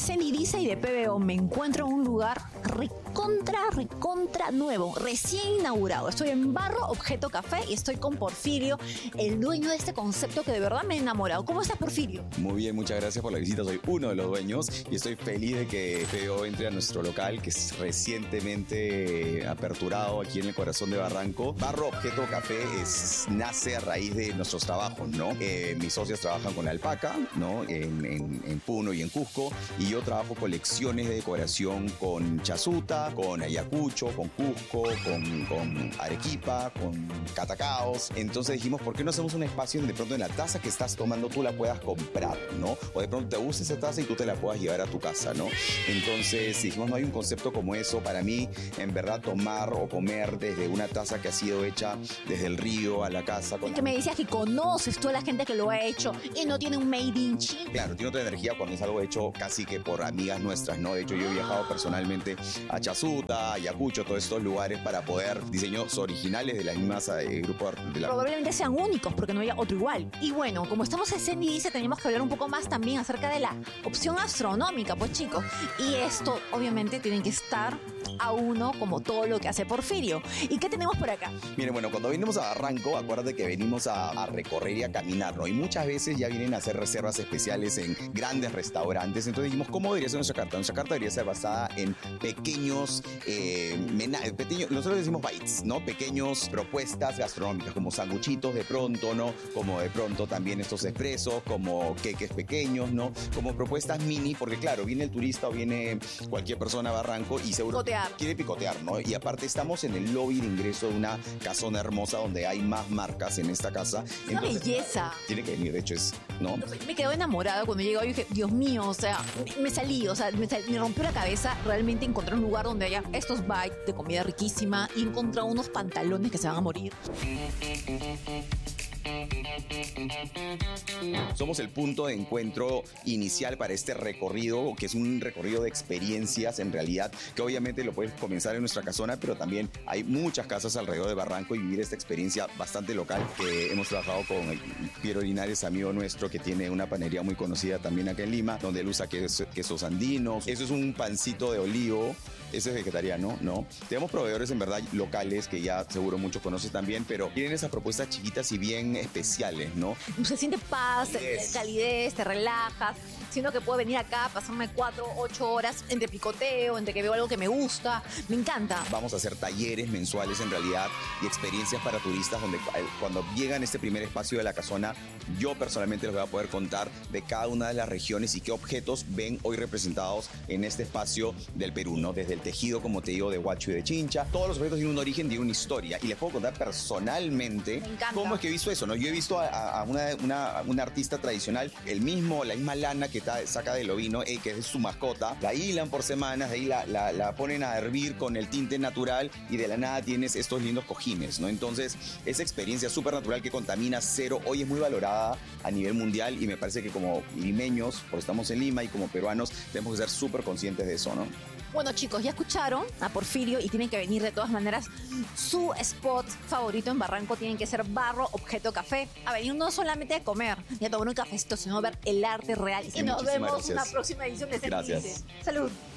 Sandy Dice y de PBO me encuentro en un lugar recontra nuevo, recién inaugurado. Estoy en Barro Objeto Café y estoy con Porfirio, el dueño de este concepto que de verdad me ha enamorado. ¿Cómo estás, Porfirio? Muy bien, muchas gracias por la visita. Soy uno de los dueños y estoy feliz de que PBO entre a nuestro local, que es recientemente aperturado aquí en el corazón de Barranco. Barro Objeto Café nace a raíz de nuestros trabajos, ¿no? Mis socios trabajan con alpaca, ¿no? En Puno y en Cusco, y yo trabajo colecciones de decoración con chasuta, con Ayacucho, con Cusco, con Arequipa, con Catacaos. Entonces dijimos, ¿por qué no hacemos un espacio donde de pronto en la taza que estás tomando tú la puedas comprar, ¿no? O de pronto te gusta esa taza y tú te la puedas llevar a tu casa, ¿no? Entonces dijimos, no hay un concepto como eso. Para mí, en verdad, tomar o comer desde una taza que ha sido hecha desde el río a la casa. Que me decías que conoces toda la gente que lo ha hecho y no tiene un made in China. Claro, tiene otra energía cuando es algo hecho casi que por amigas nuestras, ¿no? De hecho, yo he viajado personalmente a Chasuta, Ayacucho, todos estos lugares para poder diseños originales de las mismas grupos de la... Probablemente sean únicos porque no haya otro igual. Y bueno, como estamos en Sandy Dice, tenemos que hablar un poco más también acerca de la opción astronómica, pues chicos. Y esto, obviamente, tiene que estar a uno como todo lo que hace Porfirio. ¿Y qué tenemos por acá? Miren, bueno, cuando venimos a Barranco, acuérdate que venimos a recorrer y a caminar, ¿no? Y muchas veces ya vienen a hacer reservas especiales en grandes restaurantes. Entonces dijimos, ¿cómo debería ser nuestra carta? Nuestra carta debería ser basada en pequeños, nosotros decimos bites, ¿no? Pequeños propuestas gastronómicas, como sanguchitos de pronto, ¿no? Como de pronto también estos expresos, como queques pequeños, ¿no? Como propuestas mini, porque claro, viene el turista o viene cualquier persona a Barranco y seguro quiere picotear, ¿no? Y aparte estamos en el lobby de ingreso de una casona hermosa donde hay más marcas en esta casa. Una belleza. Tiene que venir, de hecho es, ¿no? Me quedo enamorada cuando llego y dije, Dios mío, o sea, me salí, o sea, me rompió la cabeza realmente encontrar un lugar donde haya estos bites de comida riquísima y encontrar unos pantalones que se van a morir. Somos el punto de encuentro inicial para este recorrido, que es un recorrido de experiencias en realidad, que obviamente lo puedes comenzar en nuestra casona, pero también hay muchas casas alrededor de Barranco y vivir esta experiencia bastante local, que hemos trabajado con Piero Linares, amigo nuestro, que tiene una panería muy conocida también acá en Lima, donde él usa quesos andinos. Eso es un pancito de olivo. Ese es vegetariano, ¿no? Tenemos proveedores en verdad locales que ya seguro muchos conoces también, pero tienen esas propuestas chiquitas y bien especiales, ¿no? Se siente paz, calidez, te relajas. Siento que puedo venir acá, pasarme 4, 8 horas entre picoteo, entre que veo algo que me gusta. Me encanta. Vamos a hacer talleres mensuales en realidad y experiencias para turistas donde cuando llegan a este primer espacio de la casona, yo personalmente les voy a poder contar de cada una de las regiones y qué objetos ven hoy representados en este espacio del Perú, ¿no? Desde el tejido, como te digo, de Huacho y de Chincha. Todos los objetos tienen un origen, tienen una historia. Y les puedo contar personalmente cómo es que he visto eso, ¿no? Yo he visto a una artista tradicional, la misma lana que saca del ovino, que es su mascota, la hilan por semanas, de ahí la ponen a hervir con el tinte natural y de la nada tienes estos lindos cojines, ¿no? Entonces, esa experiencia súper natural que contamina cero, hoy es muy valorada a nivel mundial y me parece que como limeños, porque estamos en Lima y como peruanos, tenemos que ser súper conscientes de eso, ¿no? Bueno, chicos, ya escucharon a Porfirio y tienen que venir de todas maneras. Su spot favorito en Barranco tiene que ser Barro Objeto Café. A venir no solamente a comer y a tomar un cafecito, sino a ver el arte real. Y nos vemos en la próxima edición de Sandy Dice. Salud.